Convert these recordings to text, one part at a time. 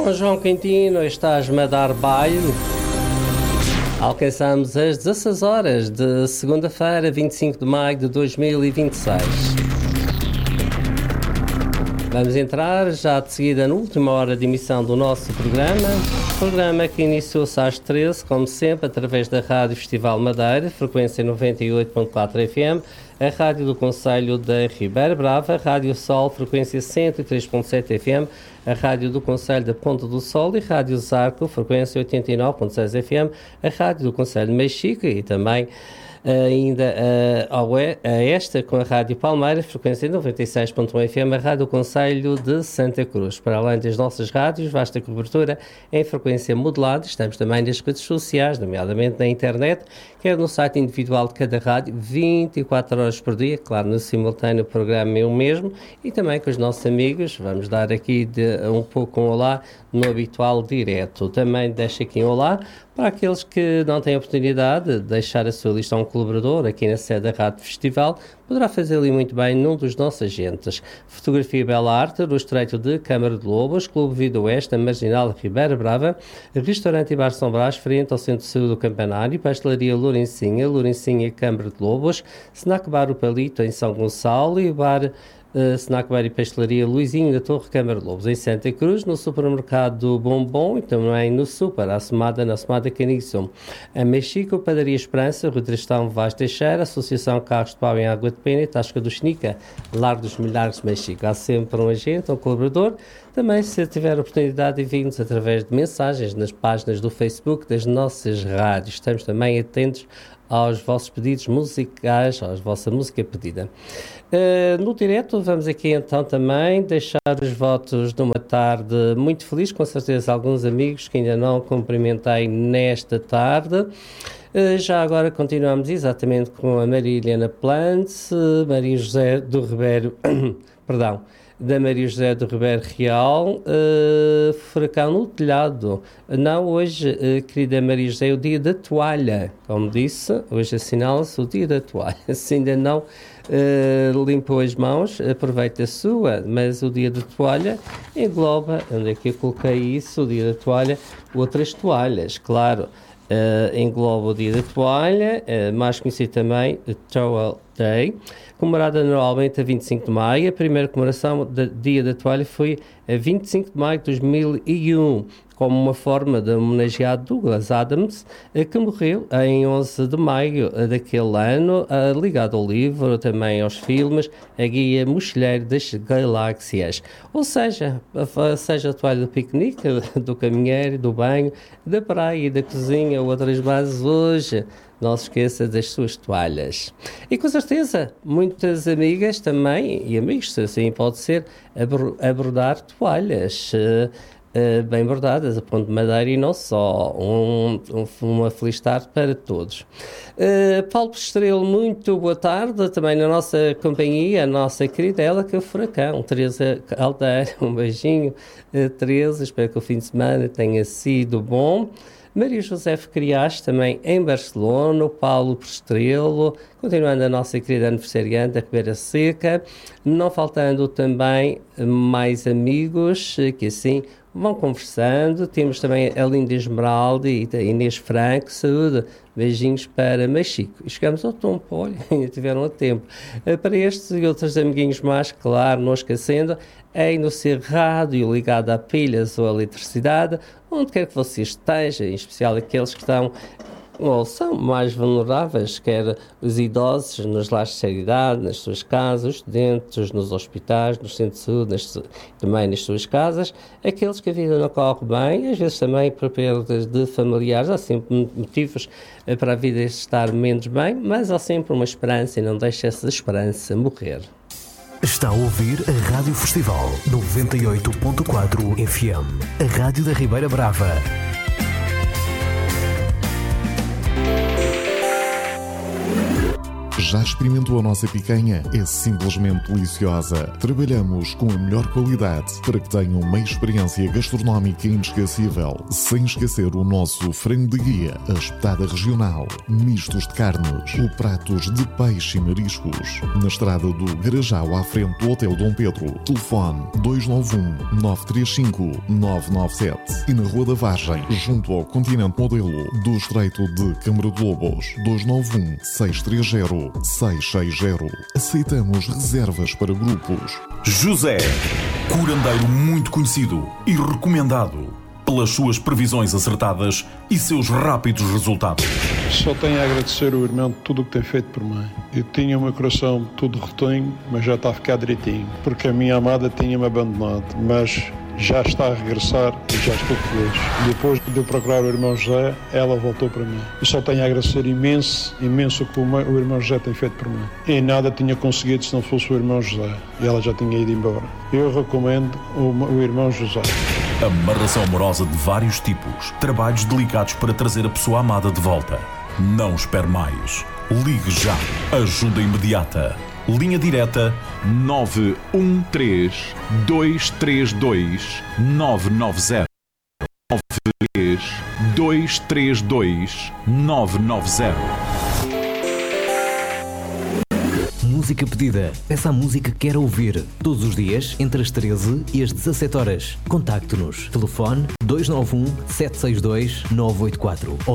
Com João Quintino, estás-me a dar baile. Alcançamos as 16 horas de segunda-feira, 25 de maio de 2026. Vamos entrar já de seguida na última hora de emissão do nosso programa que iniciou-se às 13, como sempre, através da Rádio Festival Madeira, frequência 98.4 FM, a Rádio do Concelho da Ribeira Brava, a Rádio Sol, frequência 103.7 FM, a Rádio do Concelho da Ponta do Sol e a Rádio Zarco, frequência 89.6 FM, a Rádio do Concelho de Mexico e também ainda a esta com a Rádio Palmeiras, frequência 96.1 FM, a Rádio Concelho de Santa Cruz. Para além das nossas rádios, vasta cobertura em frequência modulada. Estamos também nas redes sociais, nomeadamente na internet, quer no site individual de cada rádio, 24 horas por dia, claro, no simultâneo programa eu mesmo, e também com os nossos amigos. Vamos dar aqui um pouco um olá no habitual direto. Também deixo aqui um olá para aqueles que não têm a oportunidade de deixar a sua lista a um colaborador aqui na sede da Rádio Festival, poderá fazê-lo muito bem num dos nossos agentes. Fotografia e Bela Arte, no Estreito de Câmara de Lobos, Clube Vida Oeste, Marginal Ribeira Brava, Restaurante e Bar São Brás, frente ao Centro de Saúde do Campanário, Pastelaria Lourencinha, Câmara de Lobos, Snack Bar O Palito, em São Gonçalo, e Bar Snack Bar e Pastelaria Luizinho da Torre Câmara de Lobos, em Santa Cruz, no supermercado Bombom e também no Super, na Somada Caniço. A Mexico, Padaria Esperança, Rua Tristão Vaz Teixeira, Associação Carros de Pau em Água de Pena e Tasca do Chinica, Largo dos Milhares, Mexico. Há sempre um agente, um colaborador. Também, se tiver a oportunidade, envie-nos através de mensagens nas páginas do Facebook das nossas rádios. Estamos também atentos aos vossos pedidos musicais, à vossa música pedida. No direto, vamos aqui então também deixar os votos de uma tarde muito feliz, com certeza alguns amigos que ainda não cumprimentei nesta tarde. Já agora continuamos exatamente com a Maria Helena Plantz, Maria José do Ribeiro, da Maria José do Ribeiro Real, furacão no telhado. Não, hoje, querida Maria José, é o dia da toalha. Como disse, hoje assinala-se o dia da toalha. Se ainda não limpou as mãos, aproveita a sua, mas o dia da toalha engloba, onde é que eu coloquei isso, o dia da toalha, outras toalhas, claro. Engloba o dia da toalha, mais conhecido também, Towel Day, comemorada anualmente a 25 de maio. A primeira comemoração do dia da toalha foi a 25 de maio de 2001, como uma forma de homenagear Douglas Adams, que morreu em 11 de maio daquele ano, ligado ao livro, também aos filmes, A Guia Mochileiro das Galáxias. Ou seja a toalha do piquenique, do caminheiro, do banho, da praia e da cozinha, outras bases hoje. Não se esqueça das suas toalhas. E com certeza, muitas amigas também, e amigos, se assim pode ser, a bordar toalhas bem bordadas, a ponto de madeira e não só. Uma feliz tarde para todos. Paulo Estrela, muito boa tarde. Também na nossa companhia, a nossa querida ela que é o Furacão, Teresa Caldeira. Um beijinho, Teresa. Espero que o fim de semana tenha sido bom. Maria José Criás, também em Barcelona, o Paulo Prestrelo, continuando a nossa querida aniversariante, a Ribeira Seca, não faltando também mais amigos que assim vão conversando. Temos também a Linda Esmeralda e a Inês Franco, saúde, beijinhos para Mexico. E chegamos ao tombo, olha, ainda tiveram a tempo. Para estes e outros amiguinhos mais, claro, não esquecendo, em no ser rádio ligado a pilhas ou a eletricidade, onde quer que você esteja, em especial aqueles que estão ou são mais vulneráveis, quer os idosos nos lares de seriedade, nas suas casas, os estudantes nos hospitais, nos centros de saúde, também nas suas casas, aqueles que a vida não corre bem, às vezes também por perdas de familiares, há sempre motivos para a vida estar menos bem, mas há sempre uma esperança e não deixe essa esperança morrer. Está a ouvir a Rádio Festival 98.4 FM, a Rádio da Ribeira Brava. Já experimentou a nossa picanha? É simplesmente deliciosa. Trabalhamos com a melhor qualidade para que tenham uma experiência gastronómica inesquecível, sem esquecer o nosso frango de guia, a espetada regional, mistos de carnes ou pratos de peixe e mariscos. Na estrada do Garajal, à frente do Hotel Dom Pedro. Telefone 291-935-997 e na Rua da Vargem, junto ao Continente Modelo do Estreito de Câmara de Lobos, 291-630-660. Aceitamos reservas para grupos. José, curandeiro muito conhecido e recomendado pelas suas previsões acertadas e seus rápidos resultados. Só tenho a agradecer ao irmão de tudo o que tem feito por mim. Eu tinha o meu coração todo rotinho, mas já está a ficar direitinho, porque a minha amada tinha-me abandonado, mas já está a regressar e já estou feliz. Depois de eu procurar o irmão José, ela voltou para mim. Eu só tenho a agradecer imenso o que o irmão José tem feito por mim. E nada tinha conseguido se não fosse o irmão José. E ela já tinha ido embora. Eu recomendo o irmão José. Amarração amorosa de vários tipos. Trabalhos delicados para trazer a pessoa amada de volta. Não espere mais. Ligue já. Ajuda imediata. Linha direta 913-232-990. 913-232-990. Música pedida. Peça a música que quer ouvir. Todos os dias, entre as 13 e as 17 horas. Contacte-nos. Telefone 291-762-984 ou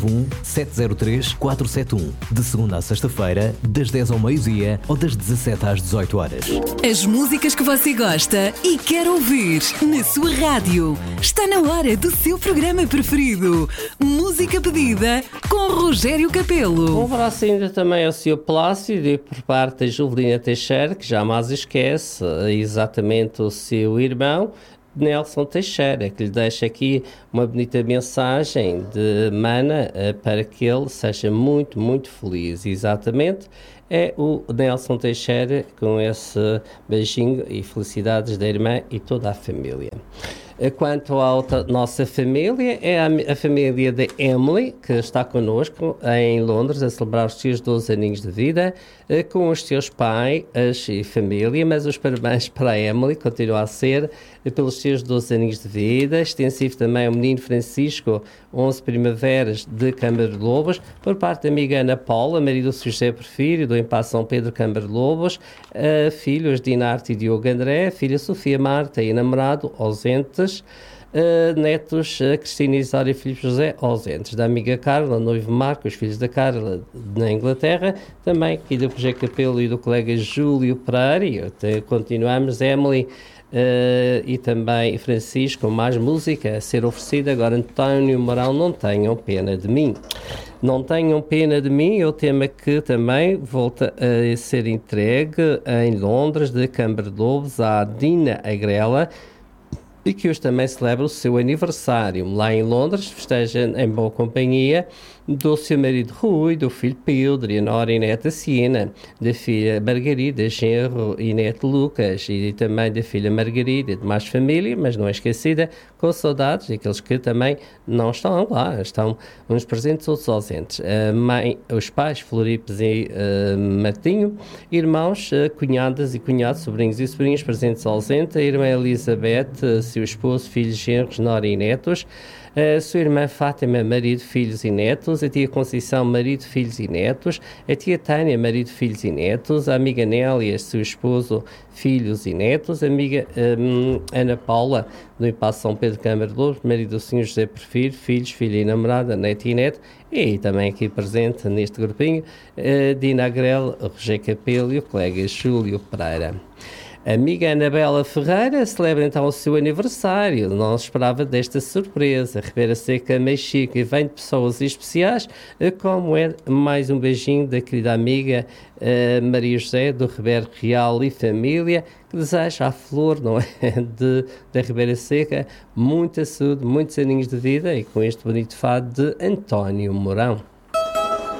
291-703-471. De segunda a sexta-feira, das 10 ao meio-dia ou das 17 às 18 horas. As músicas que você gosta e quer ouvir na sua rádio. Está na hora do seu programa preferido. Música pedida com Rogério Capelo. Um abraço ainda também ao Sr. Plácido e por parte da Juvelina Teixeira, que jamais esquece exatamente o seu irmão, Nelson Teixeira, que lhe deixa aqui uma bonita mensagem de mana para que ele seja muito, muito feliz. Exatamente, é o Nelson Teixeira com esse beijinho e felicidades da irmã e toda a família. Quanto à nossa família, é a família de Emily, que está connosco em Londres a celebrar os seus 12 aninhos de vida, com os seus pais e família, mas os parabéns para a Emily continua a ser pelos seus 12 aninhos de vida, extensivo também ao menino Francisco, 11 primaveras de Câmara de Lobos, por parte da amiga Ana Paula, marido do José Porfírio, do Impasse São Pedro, Câmara de Lobos, filhos Dinarte e Diogo André, filha Sofia Marta e namorado ausentes, netos Cristina Isário e Filipe José ausentes, da amiga Carla, noivo Marco, os filhos da Carla na Inglaterra, também aqui do Rogério Capelo e do colega Júlio Pereira. Continuamos, Emily e também Francisco, mais música a ser oferecida. Agora, António Moral, Não Tenham Pena de Mim. Não Tenham Pena de Mim é o tema que também volta a ser entregue em Londres, de Câmara de Lobos, à Dina Agrela, e que hoje também celebra o seu aniversário. Lá em Londres, festeja em boa companhia do seu marido Rui, do filho Pedro, de Nora e neta Siena, da filha Margarida, genro e neto Lucas, e também da filha Margarida, de mais família, mas não é esquecida, com saudades, aqueles que também não estão lá, estão uns presentes, outros ausentes. A mãe, os pais, Floripes e Martinho, irmãos, cunhadas e cunhados, sobrinhos e sobrinhas, presentes ausentes, a irmã Elizabeth, seu esposo, filhos, genros, Nora e netos, a sua irmã Fátima, marido, filhos e netos, a tia Conceição, marido, filhos e netos, a tia Tânia, marido, filhos e netos, a amiga Nélia, seu esposo, filhos e netos, a amiga Ana Paula, do Impasse São Pedro, Câmara de Lobos, marido do Sr. José Porfírio, filhos, filha e namorada, neto e neto, e também aqui presente neste grupinho, Dina Agrel, Rogério Capelo e o colega Júlio Pereira. A amiga Anabela Ferreira celebra então o seu aniversário. Não se esperava desta surpresa. Ribeira Seca, Mexico e vem de pessoas especiais, como é mais um beijinho da querida amiga Maria José, do Ribeiro Real e família, que deseja à flor, não é, da Ribeira Seca muita saúde, muitos aninhos de vida, e com este bonito fado de António Mourão.